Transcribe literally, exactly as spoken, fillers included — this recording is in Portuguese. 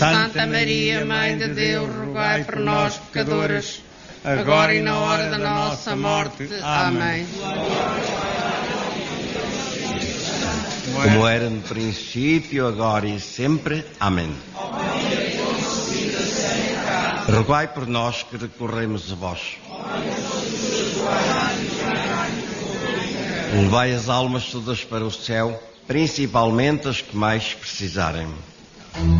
Santa Maria, Mãe de Deus, rogai por nós, pecadores, agora e na hora da nossa morte. Amém. Como era no princípio, agora e sempre. Amém. Rogai por nós que recorremos a vós. Levai as almas todas para o céu, principalmente as que mais precisarem.